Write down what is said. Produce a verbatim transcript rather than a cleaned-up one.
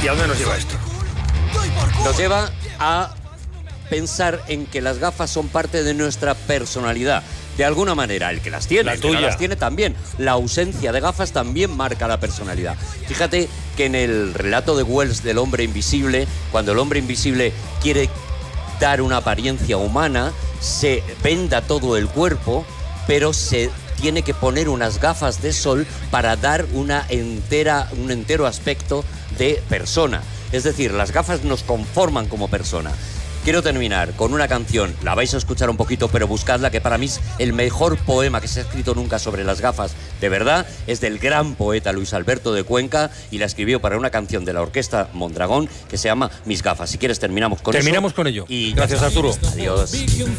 ¿Y a dónde nos lleva esto? Nos lleva a pensar en que las gafas son parte de nuestra personalidad. De alguna manera, el que las tiene, La el que no tuya. las tiene también. La ausencia de gafas también marca la personalidad. Fíjate que en el relato de Wells del hombre invisible, cuando el hombre invisible quiere dar una apariencia humana, se venda todo el cuerpo, pero se tiene que poner unas gafas de sol para dar una entera, un entero aspecto de persona. Es decir, las gafas nos conforman como persona. Quiero terminar con una canción, la vais a escuchar un poquito, pero buscadla, que para mí es el mejor poema que se ha escrito nunca sobre las gafas, de verdad, es del gran poeta Luis Alberto de Cuenca y la escribió para una canción de la Orquesta Mondragón que se llama Mis gafas. Si quieres terminamos con Terminamos eso. con ello. Y gracias, Arturo. Adiós.